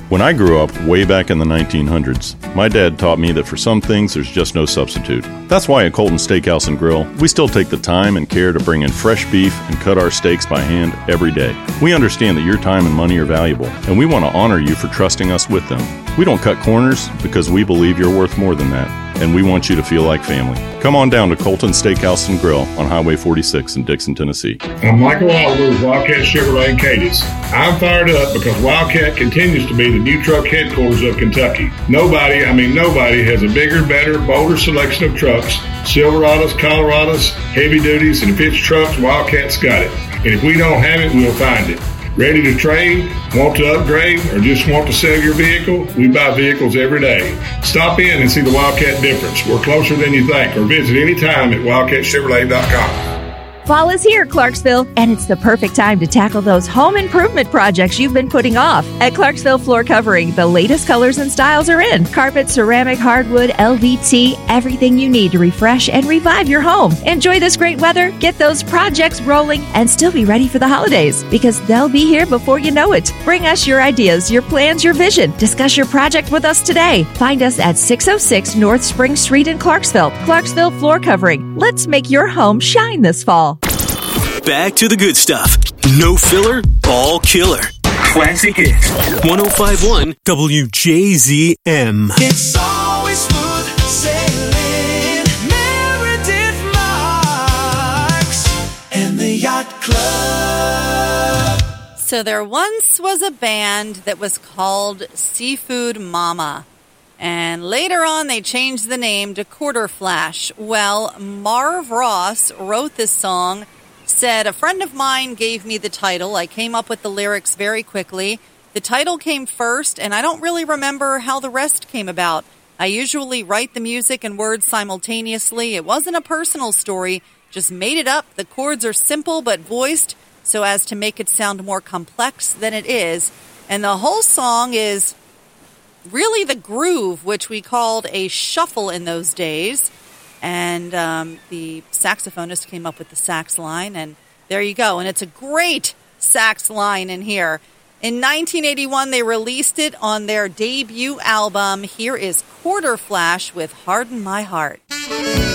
When I grew up, way back in the 1900s, my dad taught me that for some things there's just no substitute. That's why at Colton Steakhouse and Grill, we still take the time and care to bring in fresh beef and cut our steaks by hand every day. We understand that your time and money are valuable, and we want to honor you for trusting us with them. We don't cut corners because we believe you're worth more than that, and we want you to feel like family. Come on down to Colton Steakhouse and Grill on Highway 46 in Dixon, Tennessee. I'm Michael Oliver with Wildcat Chevrolet in Cadiz. I'm fired up because Wildcat continues to be the new truck headquarters of Kentucky. Nobody has a bigger, better, bolder selection of trucks, Silverados, Colorados, heavy duties, and if it's trucks, Wildcat's got it. And if we don't have it, we'll find it. Ready to trade, want to upgrade, or just want to sell your vehicle? We buy vehicles every day. Stop in and see the Wildcat difference. We're closer than you think, or visit anytime at wildcatchevrolet.com. Fall is here, Clarksville, and it's the perfect time to tackle those home improvement projects you've been putting off. At Clarksville Floor Covering, the latest colors and styles are in. Carpet, ceramic, hardwood, LVT, everything you need to refresh and revive your home. Enjoy this great weather, get those projects rolling, and still be ready for the holidays, because they'll be here before you know it. Bring us your ideas, your plans, your vision. Discuss your project with us today. Find us at 606 North Spring Street in Clarksville. Clarksville Floor Covering. Let's make your home shine this fall. Back to the good stuff. No filler, all killer. Classic hits. 105.1 WJZM. It's always smooth sailing. Meredith Marks and the Yacht Club. So there once was a band that was called Seafood Mama. And later on, they changed the name to Quarter Flash. Well, Marv Ross wrote this song, said, a friend of mine gave me the title. I came up with the lyrics very quickly. The title came first, and I don't really remember how the rest came about. I usually write the music and words simultaneously. It wasn't a personal story, just made it up. The chords are simple but voiced so as to make it sound more complex than it is. And the whole song is really the groove, which we called a shuffle in those days. And the saxophonist came up with the sax line, and there you go. And it's a great sax line in here. In 1981, they released it on their debut album. Here is Quarter Flash with Harden My Heart.